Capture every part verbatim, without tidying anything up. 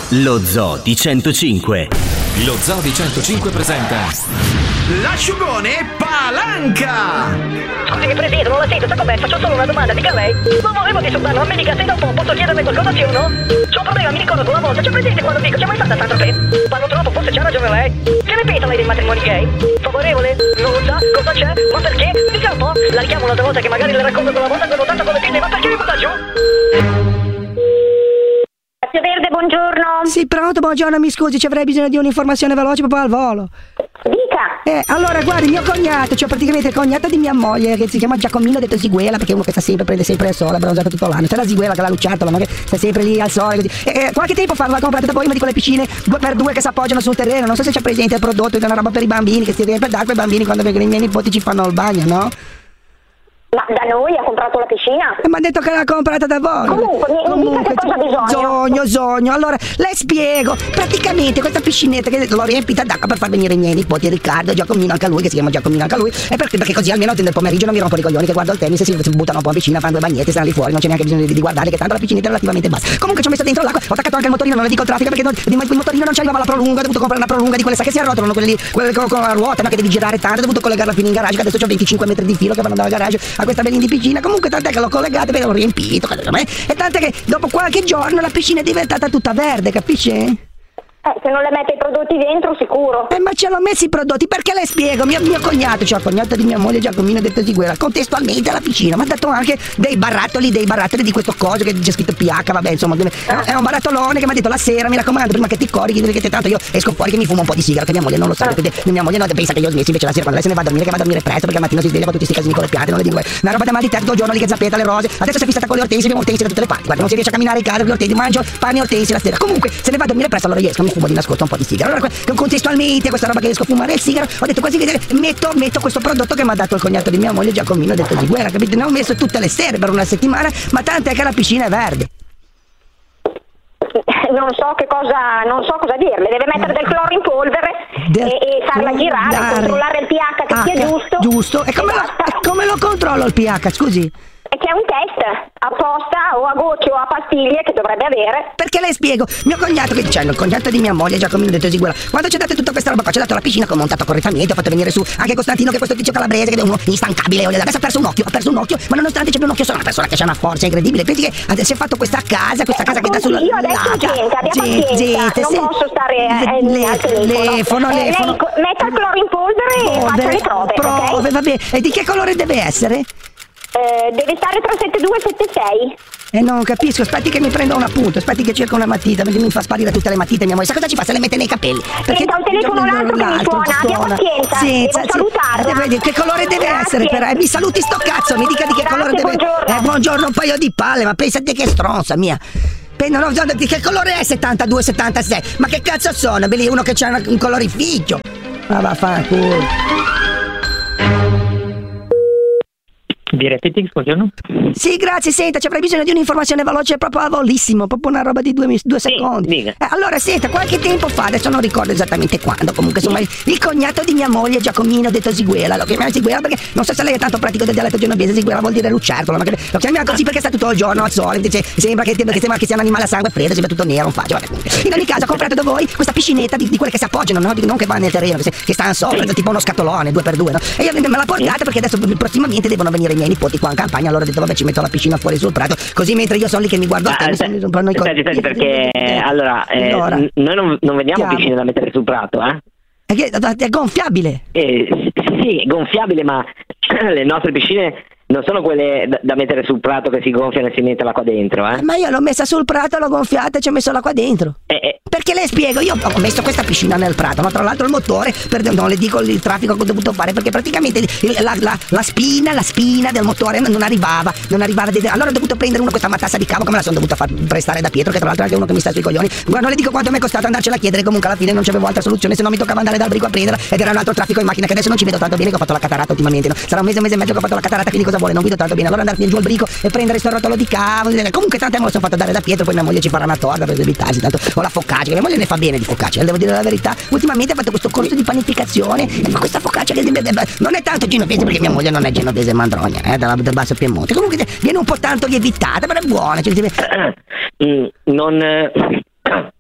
Lo Zoo di centocinque. Lo Zoo di centocinque presenta l'asciugone Palanca. Scusi Presidente, non la sento, sta com'è? Faccio solo una domanda, dica lei. Non volevo disturbarlo, non mi dica se dopo posso chiederle qualcosa, sì o no? C'ho un problema, mi ricordo che una volta, c'è presente quando dico, c'è mai stata Sandra Pe? Parlo troppo, forse c'ha ragione lei. Che ne pensa lei dei matrimoni gay? Favorevole? Non lo sa? Cosa c'è? Ma perché? Dica un po'. La richiamo un'altra volta che magari le racconto quella volta che ho tanto con le pinne, ma perché mi butta giù? Verde, buongiorno. Sì, pronto, buongiorno, mi scusi, ci avrei bisogno di un'informazione veloce proprio al volo. Dica. Eh, allora, guardi, mio cognato, cioè praticamente il cognato di mia moglie, che si chiama Giacomino, detto Ziguela, perché è uno che sta sempre, prende sempre il sole, bronzato tutto l'anno. C'è la Ziguela che l'ha luciatola, ma che sta sempre lì al sole, così. Eh, qualche tempo fa l'ha comprata da voi una di quelle piscine due per due che si appoggiano sul terreno, non so se c'è presente il prodotto, che è una roba per i bambini, che si riempie d'acqua e i bambini quando vengono i miei nipoti ci fanno il bagno, no? Ma da noi ha comprato la piscina? Eh, ma ha detto che l'ha comprata da voi. Comunque, mi, mi dica che cosa ha bisogno. Sogno, sogno. Allora, le spiego. Praticamente questa piscinetta che l'ho riempita d'acqua per far venire i miei nipoti, Riccardo, Giacomino, anche a lui, che si chiama Giacomino anche a lui. E perché, perché così almeno nel pomeriggio non mi rompo i coglioni, che guardo il tennis e si, si buttano un po' in piscina, fanno due bagnetti, stanno lì fuori, non c'è neanche bisogno di, di guardare, che tanto la piscinetta è relativamente bassa. Comunque ci ho messo dentro l'acqua, ho attaccato anche il motorino, non le dico il traffico perché non, il motorino non c'arrivava la prolunga, ho dovuto comprare una prolunga di quelle sa che si arrotolano, quelle lì, quelle con, con la ruota, ma che devi girare tanto, ho dovuto collegarla fino in garage, che adesso ho venticinque metri di filo che vanno dal garage a questa bellina di piscina. Comunque tant'è che l'ho collegata e l'ho riempito, e tant'è che dopo qualche giorno la piscina è diventata tutta verde, capisce? Eh, se non le mette i prodotti dentro, sicuro. Eh, ma ce l'ho messi i prodotti, perché le spiego? Mio, mio cognato, cioè il cognato di mia moglie Giacomino, detto Ziguela, contestualmente alla piscina, mi ha dato anche dei barattoli, dei barattoli di questo coso che c'è scritto P H, vabbè, insomma, è un barattolone che mi ha detto la sera, mi raccomando, prima che ti corichi, perché tanto io esco fuori che mi fumo un po' di sigaro, che mia moglie non lo sa, perché mia moglie non pensa che io ho smesso, invece la sera quando lei se ne va a dormire, che va a dormire presto, perché al mattino si sveglia con tutti questi casini con le piante, non le dico, una roba da mal di testa, tutto il giorno lì che zappetta le rose, adesso si è fissata con le ortensie, abbiamo ortensie da tutte le parti, guarda, non si riesce a camminare in casa con le ortensie, mangio pane e ortensie la sera, comunque se ne va a dormire presto, allora io esco, mi fumo di nascosto un po' di sigaro. Allora, contestualmente questa roba che riesco a fumare il sigaro, ho detto quasi vedere, metto, metto questo prodotto che mi ha dato il cognato di mia moglie Giacomino, detto Ziguela, capite? Ne ho messo tutte le sere per una settimana, ma tant'è che la piscina è verde. Non so che cosa, non so cosa dirle, deve mettere del cloro in polvere del e, e farla girare, dare. controllare il pH che ah, sia giusto. Giusto, e come, lo, e come lo controllo il pH, scusi? E che è un test apposta o a gocce o a pastiglie che dovrebbe avere. Perché le spiego, mio cognato che dicendo, il cognato di mia moglie Giacomino detto Ziguela, quando ci ha dato tutta questa roba qua, ci ha dato la piscina che ho montato correttamente, ho fatto venire su anche Costantino che è questo tizio calabrese che è uno instancabile, adesso ha perso un occhio, ha perso un occhio, ma nonostante c'è più un occhio solo, una persona che ha una forza incredibile, pensi che adesso si è fatto questa casa, questa casa eh, che dà sulla io adesso gente, abbia pazienza, non posso stare eh, le, al telefono. telefono, eh, telefono. Lei metta il cloro in polvere e faccia le prove, prove, okay? va bene, e di che colore deve essere? Eh, deve stare tra sette due e sette sei. Eh non capisco, aspetti che mi prendo un appunto, aspetti che cerco una matita, perché mi fa sparire tutte le matite mia moglie. Sa cosa ci fa? Se le mette nei capelli. Perché senta un telefono un altro che mi suona, abbia pazienza, senza, devo salutarla. Sì, che colore deve Grazie. essere? Per, eh, mi saluti sto cazzo, mi dica di che Grazie, colore deve buongiorno. Eh, buongiorno, un paio di palle, ma pensate che stronza mia. No, no, di che colore è settantadue settantasei? Ma che cazzo sono? Belli, uno che c'ha un colorificio. Ma vaffanculo. Diretetics, buongiorno. Sì, grazie, senta, ci avrei bisogno di un'informazione veloce proprio a volissimo, proprio una roba di due, due Sì, secondi. dica. Eh, allora, senta, qualche tempo fa, adesso non ricordo esattamente quando, comunque insomma, il, il cognato di mia moglie Giacomino, detto Ziguela, lo chiamiamo Ziguela perché non so se lei è tanto pratico del dialetto genovese, Ziguela vuol dire lucertola, ma che, lo chiamiamo così perché sta tutto il giorno al sole, dice, sembra che, che sembra che sia un animale a sangue freddo, sembra tutto nero, non faccio, vabbè. In ogni caso ho comprato da voi questa piscinetta di, di quelle che si appoggiano, no? Di, non che va nel terreno, che, che stanno sopra, tipo uno scatolone, due per due, no? E io me la portate perché adesso prossimamente devono venire i miei nipoti qua in campagna. Allora ho detto vabbè ci metto la piscina fuori sul prato, così mentre io sono lì che mi guardo Ah, te, mi sono un po' noi Senti, senti, perché eh, allora, eh, allora, n- noi non, non vendiamo chiamo. piscine da mettere sul prato, eh? È, che, è gonfiabile. Eh, sì, sì, è gonfiabile, ma le nostre piscine non sono quelle da, da mettere sul prato che si gonfiano e si mette l'acqua dentro, eh? Ma io l'ho messa sul prato, l'ho gonfiata e ci ho messo l'acqua dentro. Eh, eh. Perché le spiego, io ho messo questa piscina nel prato, ma tra l'altro il motore, per, non le dico il traffico che ho dovuto fare, perché praticamente il, la, la, la spina, la spina del motore non arrivava, non arrivava. Allora ho dovuto prendere una questa matassa di cavo che me la sono dovuta far prestare da Pietro, che tra l'altro è anche uno che mi sta sui coglioni. Guarda, non le dico quanto mi è costato andarcela a chiedere, comunque alla fine non c'avevo altra soluzione, se no mi toccava andare dal brico a prenderla ed era un altro traffico in macchina che adesso non ci vedo tanto bene, che ho fatto la catarata ultimamente, no? Sarà un mese, un mese e mezzo che ho fatto la catarata, quindi cosa vuole? Non vedo tanto bene. Allora andarmi giù al brico e prendere sto rotolo di cavo, comunque tante me lo sono fatto dare da Pietro, poi mia moglie ci farà una torta per evitarsi, tanto ho la focaccia, mia moglie ne fa bene di focaccia, devo dire la verità. Ultimamente ha fatto questo corso di panificazione e fa questa focaccia che non è tanto genovese, perché mia moglie non è genovese mandrogna, eh, del, del basso Piemonte, comunque viene un po' tanto lievitata, però è buona, cioè, mm, non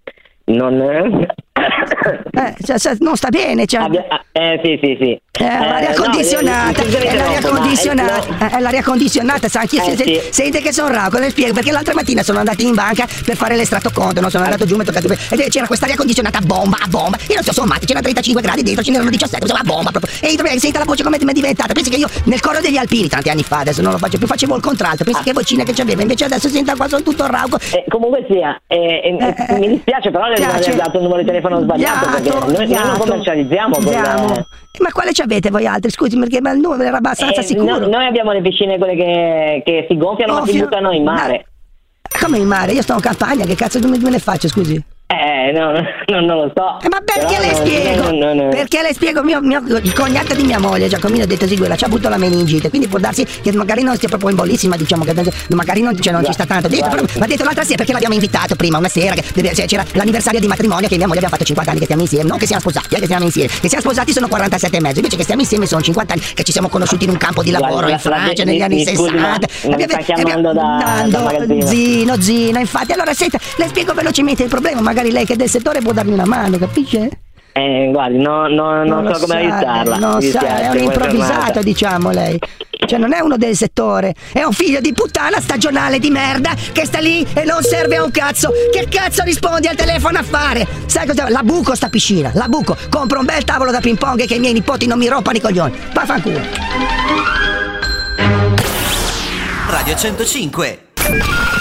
non... Eh, cioè, cioè, non sta bene, cioè... Abbia... eh sì sì sì È l'aria eh, condizionata, no, è l'aria no, condizionata, ma è- è l'aria condizionata, sa anche Eh, se, sì. sente che sono rauco, le spiego, perché l'altra mattina sono andati in banca per fare l'estratto conto, non sono andato giù, mi è toccato e c'era questa aria condizionata a bomba, a bomba, io non so sommati, c'era trentacinque gradi dentro, ce n'erano diciassette, usava a bomba proprio, e io, senta la voce come mi è diventata, pensi che io nel coro degli alpini, tanti anni fa, adesso non lo faccio più, facevo il contralto, pensi che vocina che c'aveva, invece adesso senta qua sono tutto rauco. Eh, comunque sia, eh, eh, Eh, mi dispiace però le piace. aver dato il numero di telefono sbagliato, perché Iato, noi, noi non iato, commercializziamo con Andiamo. le- Ma quale ci avete voi altri? Scusi, perché ma il numero era abbastanza Eh, sicuro. no- noi abbiamo le piscine quelle che, che si gonfiano ma si Gonfiano- buttano in mare. Come in mare? Io sto in campagna, che cazzo me me ne faccio, scusi? Eh, no, no, no, non lo so. Eh, ma perché Però le non- spiego? non- non- non- Perché le spiego? Mio, mio, il cognato di mia moglie, Giacomino De Tosiguela, ci ha avuto la meningite, quindi può darsi che magari non stia proprio in bollissima, diciamo che magari non, cioè, non ci sta tanto dentro, però mi ha detto l'altra sera perché l'abbiamo invitato prima, una sera, che deve- cioè, c'era l'anniversario di matrimonio che mia moglie abbiamo fatto cinquanta anni che stiamo insieme, non che siamo sposati, eh, che stiamo insieme, che siamo sposati sono quarantasette e mezzo, invece che stiamo insieme sono cinquanta anni, che ci siamo conosciuti in un campo di lavoro Guarda, in Francia mi- negli anni mi scusi, ma sessanta. non mi Abbiamo- sta chiamando da- Nando, da magazzino. Zino, Zino, infatti, allora senta, le spiego velocemente il problema, magari lei che è del settore può darmi una mano, capisce? Eh, guardi, no, no, non, lo so come sa, aiutarla. non mi sa, dispiace, è un buona improvvisato, giornata. diciamo lei. Cioè non è uno del settore, è un figlio di puttana stagionale di merda che sta lì e non serve a un cazzo. Che cazzo rispondi al telefono a fare? Sai cosa? La buco sta piscina, la buco. Compro un bel tavolo da ping pong e che i miei nipoti non mi rompano i coglioni. Vaffanculo. Radio centocinque.